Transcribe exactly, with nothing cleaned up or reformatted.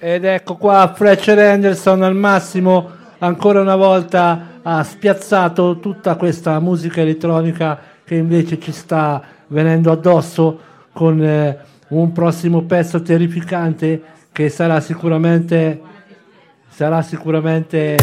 Ed ecco qua Fletcher Henderson al massimo, ancora una volta ha spiazzato tutta questa musica elettronica che invece ci sta venendo addosso con eh, un prossimo pezzo terrificante che sarà sicuramente sarà sicuramente